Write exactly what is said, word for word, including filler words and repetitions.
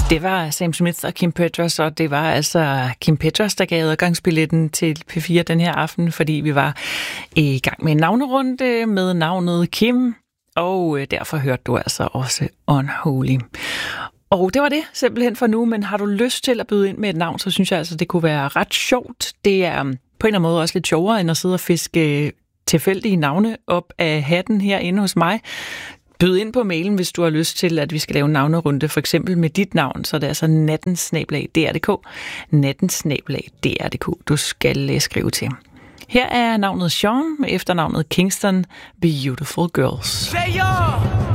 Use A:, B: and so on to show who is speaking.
A: Det var Sam Smith og Kim Petras, og det var altså Kim Petras, der gav adgangsbilletten til P fire den her aften, fordi vi var i gang med en navnerunde med navnet Kim, og derfor hørte du altså også Unholy. Og det var det simpelthen for nu, men har du lyst til at byde ind med et navn, så synes jeg altså, det kunne være ret sjovt. Det er på en eller anden måde også lidt sjovere, end at sidde og fiske tilfældige navne op af hatten herinde hos mig. Byd ind på mailen, hvis du har lyst til, at vi skal lave en navnerunde, for eksempel med dit navn, så det er altså natten snabel-a d r punktum d k, natten snabel-a d r punktum d k, du skal skrive til. Her er navnet Sean med efternavnet Kingston, Beautiful Girls.